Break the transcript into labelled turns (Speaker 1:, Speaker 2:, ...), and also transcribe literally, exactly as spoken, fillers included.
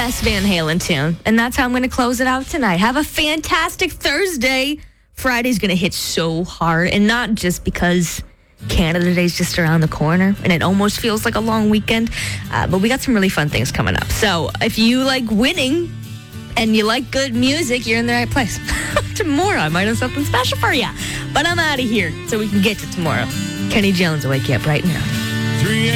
Speaker 1: last Van Halen tune, and that's how I'm going to close it out tonight. Have a fantastic Thursday. Friday's going to hit so hard, and not just because Canada Day's just around the corner, and it almost feels like a long weekend, uh, but we got some really fun things coming up. So if you like winning and you like good music, you're in the right place. Tomorrow, I might have something special for you. But I'm out of here so we can get to tomorrow. Kenny Jones will wake you up right now.
Speaker 2: three